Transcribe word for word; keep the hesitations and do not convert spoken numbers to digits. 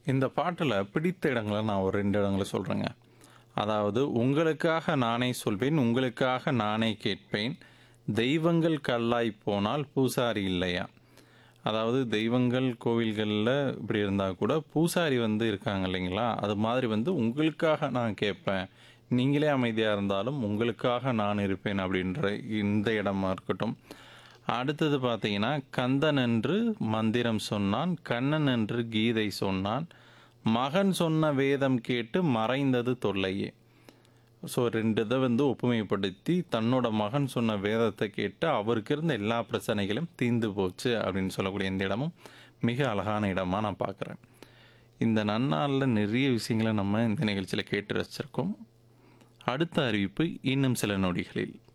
இந்த பாட்டுல பிடித்த இடங்கள நான் ஒரு ரெண்டு இடங்கள சொல்றேங்க. அதாவது, "உங்களுக்காக நானே சொல்வேன், உங்களுக்காக நானே கேட்பேன். தெய்வங்கள் கல்லாய்ப் போனால் பூசாரி இல்லையா?" அதாவது தெய்வங்கள் கோவில்கள்ல இப்படி இருந்தா கூட, பூசாரி வந்து இருக்காங்க இல்லைங்களா? அது மாதிரி வந்து உங்களுக்காக நான் கேட்பேன். நீங்களே அமைதியா இருந்தாலும் உங்களுக்காக நான் இருப்பேன் அப்படின்ற இந்த இடமா இருக்கட்டும். அடுத்தது பார்த்தீங்கன்னா, "கந்தன் என்று மந்திரம் சொன்னான், கண்ணன் என்று கீதை சொன்னான், மகன் சொன்ன வேதம் கேட்டு மறைந்தது தொல்லையே." ஸோ ரெண்டு இத வந்து ஒப்புமைப்படுத்தி, தன்னோட மகன் சொன்ன வேதத்த கேட்டு அவருக்கு இருந்த எல்லா பிரச்சனைகளும் தீர்ந்து போச்சு அப்படின்னு சொல்லக்கூடிய இந்த இடமும் மிக அழகான இடமா நான் பார்க்குறேன். இந்த நன்னாள்ல நிறைய விஷயங்கள நம்ம இந்த நிகழ்ச்சியில கேட்டு ரசிச்சிருக்கோம். அடுத்த அறிவிப்பு இன்னும் சில நொடிகளில்.